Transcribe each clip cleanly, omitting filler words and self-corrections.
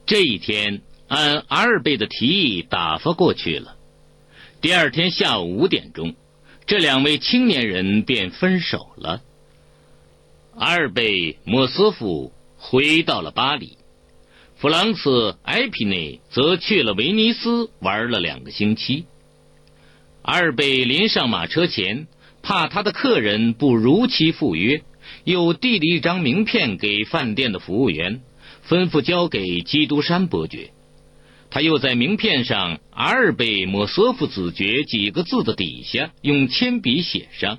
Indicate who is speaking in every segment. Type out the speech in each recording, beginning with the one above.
Speaker 1: 这一天按阿尔贝的提议打发过去了。第二天下午5点钟，这2位青年人便分手了。阿尔贝·莫斯夫回到了巴黎，弗朗茨·埃皮内则去了威尼斯玩了2个星期。阿尔贝临上马车前，怕他的客人不如期赴约，又递了一张名片给饭店的服务员，吩咐交给基督山伯爵。他又在名片上阿尔贝·莫索夫子爵几个字的底下用铅笔写上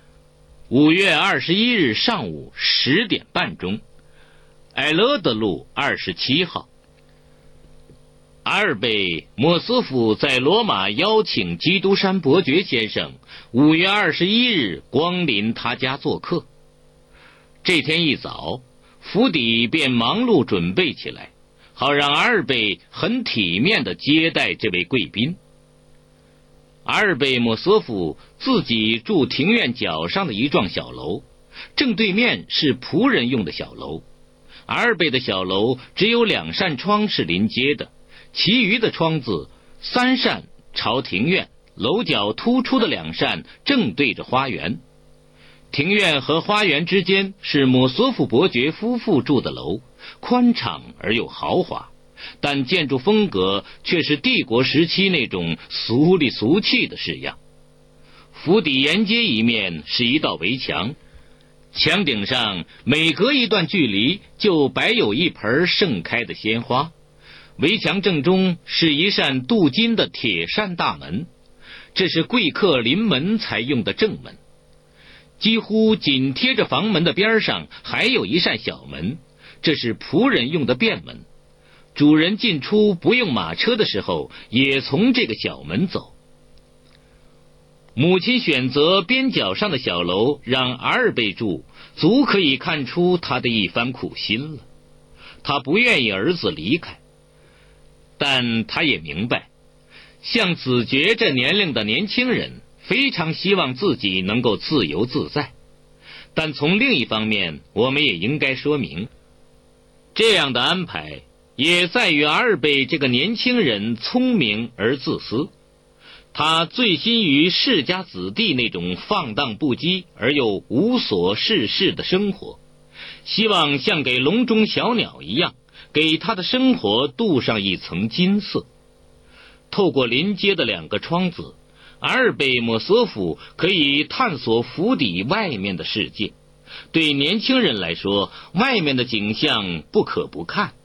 Speaker 1: 5月21日上午10点半钟，埃勒德路27号。阿尔贝·莫斯夫在罗马邀请基督山伯爵先生5月21日光临他家做客。这天一早，府邸便忙碌准备起来，好让阿尔贝很体面地接待这位贵宾。阿尔贝·莫斯夫自己住庭院角上的一幢小楼，正对面是仆人用的小楼。阿尔贝的小楼只有2扇窗是临街的，其余的窗子3扇朝庭院，楼角突出的2扇正对着花园。庭院和花园之间是莫索夫伯爵夫妇住的楼，宽敞而又豪华，但建筑风格却是帝国时期那种俗里俗气的式样。府邸沿街一面是一道围墙，墙顶上每隔一段距离就摆有一盆盛开的鲜花。围墙正中是一扇镀金的铁扇大门，这是贵客临门才用的正门。几乎紧贴着房门的边上还有一扇小门，这是仆人用的便门。主人进出不用马车的时候，也从这个小门走。母亲选择边角上的小楼让阿尔贝住，足可以看出他的一番苦心了。他不愿意儿子离开，但他也明白，像子爵这年龄的年轻人非常希望自己能够自由自在。但从另一方面，我们也应该说明，这样的安排也在于阿尔贝这个年轻人聪明而自私。他醉心于世家子弟那种放荡不羁而又无所事事的生活，希望像给笼中小鸟一样，给他的生活镀上一层金色。透过临街的2个窗子，阿尔贝·莫索夫可以探索府邸外面的世界。对年轻人来说，外面的景象不可不看。